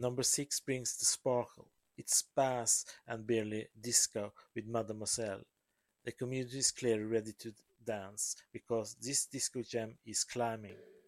Number 6 brings the sparkle. It's bass and barely disco with Mademoiselle. The community is clearly ready to dance because this disco gem is climbing.